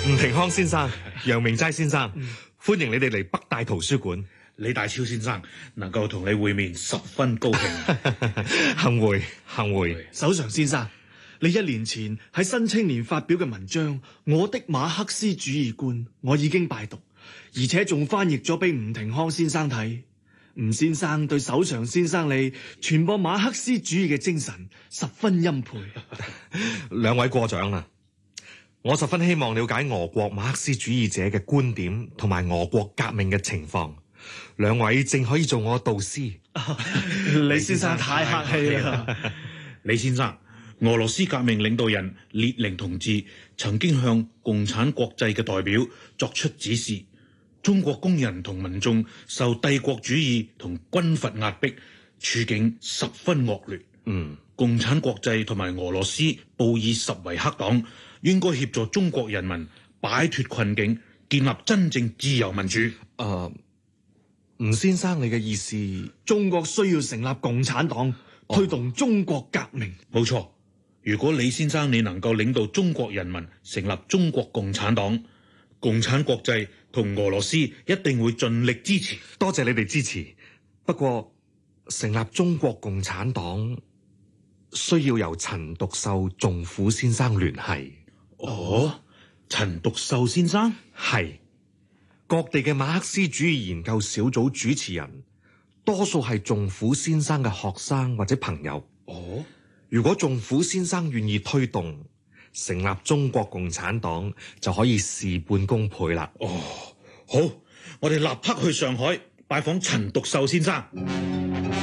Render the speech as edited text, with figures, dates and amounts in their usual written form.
吳庭康先生、楊明齋先生，歡迎你哋嚟北大圖書館。 李大超先生能夠同你會面，十分高興。 幸會，幸會。 首相先生，你1年前喺《新青年》發表嘅文章《我的馬克思主義觀》，我已經拜讀，而且仲翻譯咗俾吳庭康先生睇。吳先生對首相先生你傳播馬克思主義嘅精神十分欽佩。 兩位過獎啦，我十分希望了解俄國馬克思主義者嘅觀點同埋俄國革命嘅情況。兩位正可以做我導師。 李先生太客氣啦。 李先生，俄羅斯革命領導人列寧同志曾經向共產國際嘅代表作出指示，中國工人同民眾受帝國主義同軍閥壓迫，處境十分惡劣。共產國際同埋俄羅斯布爾什維克黨應該協助中國人民擺脫困境，建立真正自由民主。 吳先生，你嘅意思？ 中國需要成立共產黨，推動中國革命。 冇錯，如果李先生你能夠領導中國人民成立中國共產黨，共產國際同俄羅斯一定會盡力支持。 多謝你哋支持。不過成立中國共產黨需要由陳獨秀仲甫先生聯繫。 陳獨秀先生？ 係。各地嘅馬克思主義研究小組主持人多數係仲甫先生嘅學生或者朋友。如果仲甫先生願意推動成立中國共產黨，就可以事半功倍啦。 好，我哋立刻去上海拜訪陳獨秀先生。